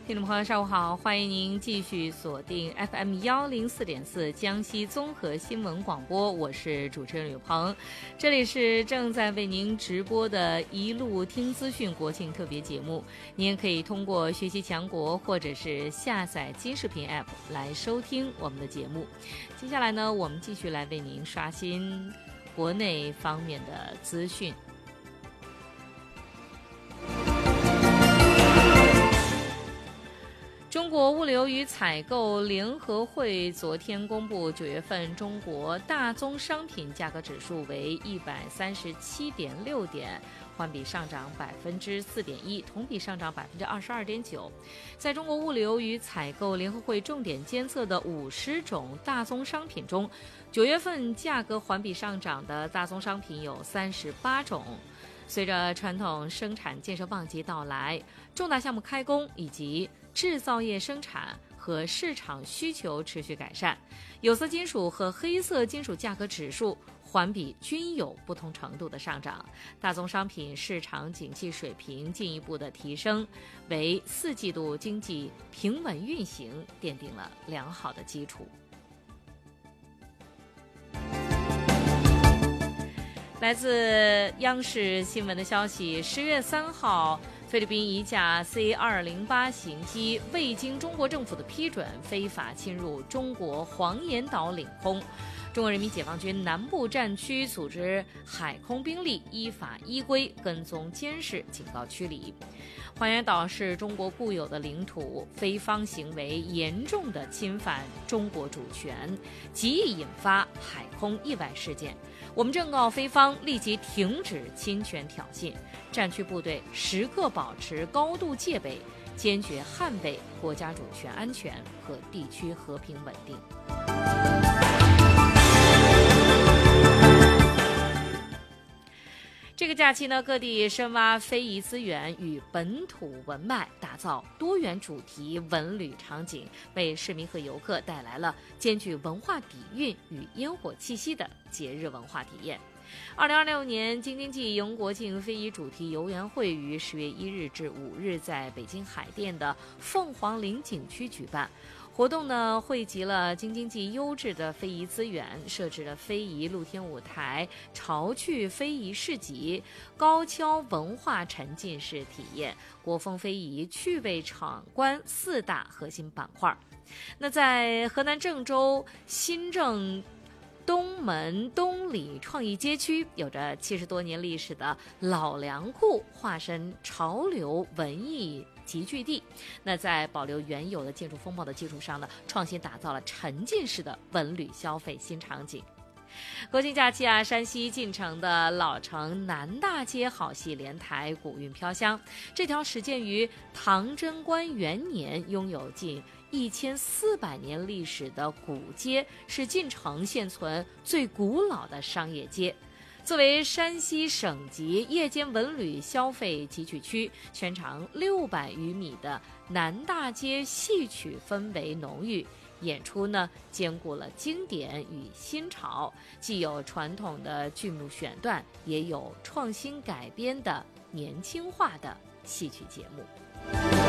听众朋友，上午好，欢迎您继续锁定 FM104.4江西综合新闻广播，我是主持人吕鹏，这里是正在为您直播的一路听资讯国庆特别节目，您也可以通过学习强国或者是下载金视频 App 来收听我们的节目。接下来呢，我们继续来为您刷新国内方面的资讯。中国物流与采购联合会昨天公布9月份中国大宗商品价格指数为137.6点，环比上涨4.1%，同比上涨22.9%。在中国物流与采购联合会重点监测的50种大宗商品中，9月份价格环比上涨的大宗商品有38种。随着传统生产建设旺季到来，重大项目开工以及制造业生产和市场需求持续改善，有色金属和黑色金属价格指数环比均有不同程度的上涨，大宗商品市场景气水平进一步的提升，为4季度经济平稳运行奠定了良好的基础。来自央视新闻的消息，10月3号，菲律宾一架 C-208 型机未经中国政府的批准，非法侵入中国黄岩岛领空。中国人民解放军南部战区组织海空兵力依法依规跟踪监视，警告驱离。黄岩岛是中国固有的领土，菲方行为严重的侵犯中国主权，极易引发海空意外事件。我们正告菲方立即停止侵权挑衅，战区部队时刻保持高度戒备，坚决捍卫国家主权安全和地区和平稳定。这个假期呢，各地深挖非遗资源与本土文脉，打造多元主题文旅场景，为市民和游客带来了兼具文化底蕴与烟火气息的节日文化体验。2026年京津冀迎国庆非遗主题游园会于10月1日至5日在北京海淀的凤凰岭景区举办。活动呢，汇集了京津冀优质的非遗资源，设置了非遗露天舞台、潮趣非遗市集、高跷文化沉浸式体验、国风非遗趣味闯关4大核心板块。那在河南郑州新郑东门东里创意街区，有着70多年历史的老粮库化身潮流文艺集聚地。那在保留原有的建筑风貌的基础上呢，创新打造了沉浸式的文旅消费新场景。国庆假期啊，山西晋城的老城南大街好戏连台，古韵飘香。这条始建于唐贞观元年，拥有近1400年历史的古街，是晋城现存最古老的商业街。作为山西省级夜间文旅消费集聚区，全长600余米的南大街戏曲氛围浓郁，演出呢兼顾了经典与新潮，既有传统的剧目选段，也有创新改编的年轻化的戏曲节目。